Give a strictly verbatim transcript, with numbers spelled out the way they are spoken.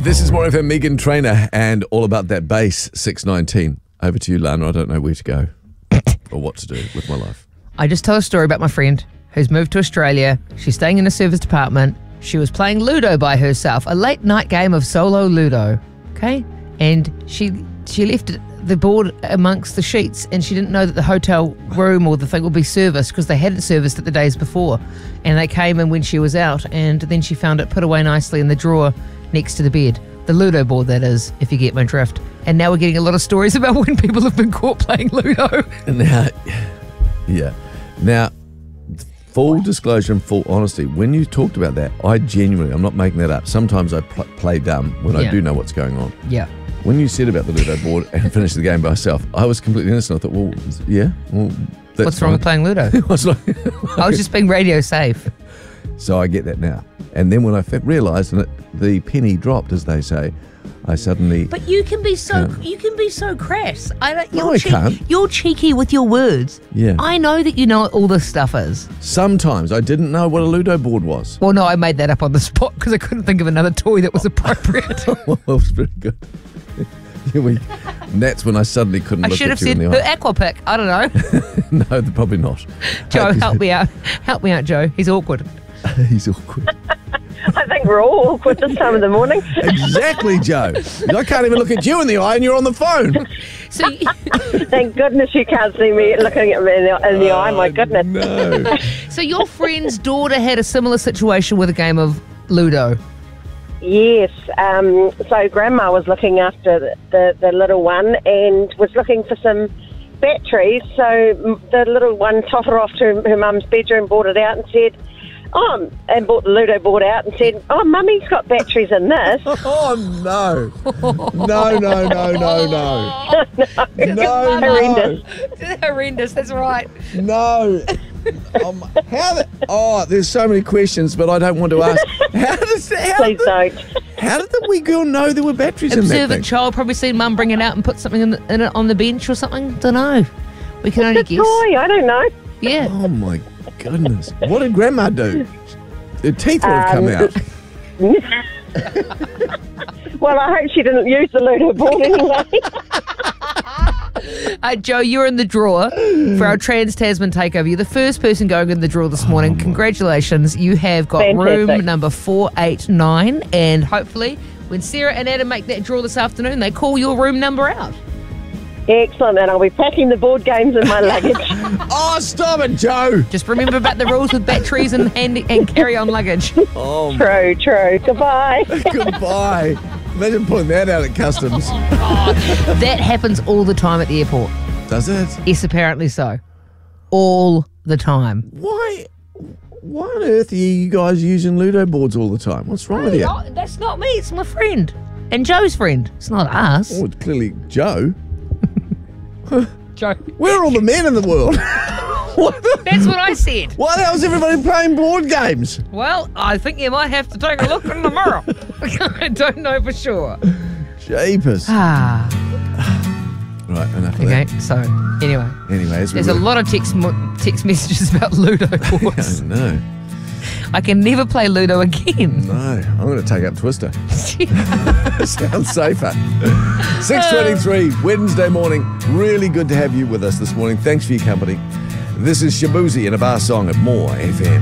This is more F M, Megan Trainor, and all about that bass, six nineteen. Over to you, Lana. I don't know where to go or what to do with my life. I just tell a story about my friend who's moved to Australia. She's staying in a service department. She was playing Ludo by herself, a late night game of solo Ludo, okay? And she she left the board amongst the sheets, and she didn't know that the hotel room or the thing would be serviced because they hadn't serviced it the days before. And they came in when she was out, and then she found it put away nicely in the drawer next to the bed. The Ludo board, that is, if you get my drift. And now we're getting a lot of stories about when people have been caught playing Ludo. Now, yeah. Now, full disclosure and full honesty, when you talked about that, I genuinely, I'm not making that up. Sometimes I pl- play dumb when Yeah. I do know what's going on. Yeah. When you said about the Ludo board and finished the game by myself, I was completely innocent. I thought, well, yeah, well, that's What's wrong with fine. playing Ludo? What's wrong? I was just being radio safe. So I get that now. And then when I realised that the penny dropped, as they say, I suddenly... But you can be so Yeah. you can be so crass. I don't. No, You're I cheek- can't. You're cheeky with your words. Yeah. I know that you know what all this stuff is. Sometimes I didn't know what a Ludo board was. Well, no, I made that up on the spot because I couldn't think of another toy that was appropriate. Well, it was pretty good. Yeah, we, and that's when I suddenly couldn't I look should at have you said in the her eye. aqua pick. I don't know. No, they're probably not. Joe, help me out. Help me out, Joe. He's awkward. He's awkward. I think we're all awkward this time of the morning. Exactly, Joe. I can't even look at you in the eye and you're on the phone. So, you- Thank goodness you can't see me looking at me in the, in the eye. My goodness. No. so your friend's daughter had a similar situation with a game of Ludo. Yes. Um, so Grandma was looking after the, the, the little one and was looking for some batteries. So m- the little one tottered off to her mum's bedroom, brought it out and said, oh, and brought the Ludo board out and said, oh, Mummy's got batteries in this. Oh, no. No, no, no, no, no. No, no. Horrendous. Horrendous, that's right. No. Um, how the, oh, there's so many questions, but I don't want to ask. How does how Please did, don't. how did the wee girl know there were batteries in that thing? Observant child, probably seen mum bring it out and put something in, the, in it on the bench or something. Don't know. We can only It's a guess. toy. I don't know. Yeah. Oh my goodness! What did Grandma do? Her teeth would have come Um, out. Well, I hope she didn't use the Ludo board anyway. Uh, Joe, you're in the draw for our Trans Tasman takeover. You're the first person going in the draw this morning. Congratulations. You have got Fantastic. room number four eight nine, and hopefully when Sarah and Adam make that draw this afternoon, they call your room number out. Excellent, and I'll be packing the board games in my luggage. Oh, stop it, Joe! Just remember about the rules with batteries and, and, and carry-on luggage. Oh, True, true. Goodbye. goodbye. Imagine pulling that out at customs. That happens all the time at the airport. Does it? Yes, apparently so. All the time. Why? Why on earth are you guys using Ludo boards all the time? What's wrong with you? No, that's not me. It's my friend. And Joe's friend. It's not us. Oh, it's clearly Joe. Joe. Where are all the men in the world? What the, That's what I said. why the hell is everybody playing board games? Well, I think you might have to take a look in the mirror. I don't know for sure. Jeepers. Ah. Right, enough of Okay, that. so anyway. Anyways, There's a lot of text mo- text messages about Ludo boards. No, I can never play Ludo again. no. I'm going to take up Twister. Sounds safer. six twenty-three, Wednesday morning. Really good to have you with us this morning. Thanks for your company. This is Shabuzi and a bar song at More F M.